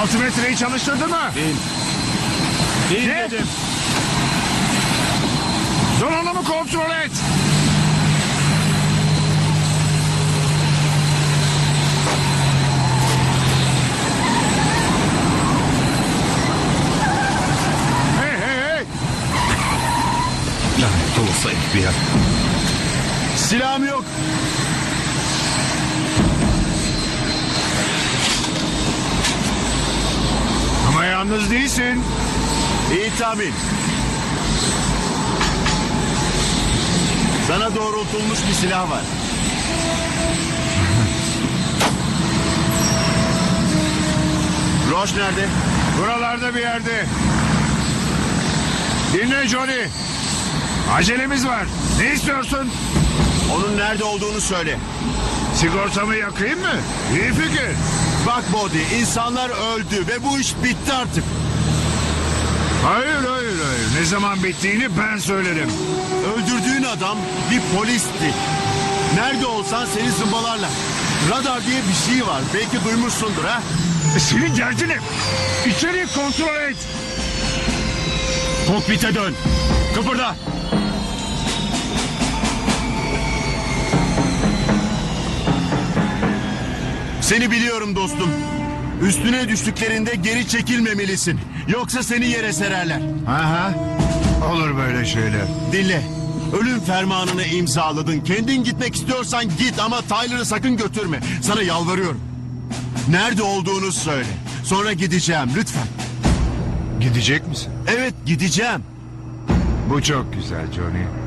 Altimetreyi çalıştırdın mı? Değil Ne? dedim. Donunumu kontrol et. Hey hey hey. Lanet olsa FBI. Silahım yok. Ama yalnız değilsin. İyi tahmin. Sana doğrultulmuş bir silah var. Roş nerede? Buralarda bir yerde. Dinle Johnny. Acelemiz var. Ne istiyorsun? Onun nerede olduğunu söyle. Sigortamı yakayım mı? İyi fikir. Bak Body, insanlar öldü ve bu iş bitti artık. Hayır. Ne zaman bittiğini ben söylerim. Öldürdüğün adam bir polisti. Nerede olsan seni zımbalarlar. Radar diye bir şey var. Belki duymuşsundur ha. Senin derdin ne? İçeriği kontrol et. Kokpite dön. Kıpırda. Seni biliyorum dostum. Üstüne düştüklerinde geri çekilmemelisin. Yoksa seni yere sererler. Aha. Olur böyle şeyler. Dinle. Ölüm fermanını imzaladın. Kendin gitmek istiyorsan git ama Tyler'ı sakın götürme. Sana yalvarıyorum. Nerede olduğunu söyle. Sonra gideceğim lütfen. Gidecek misin? Evet gideceğim. Bu çok güzel Johnny.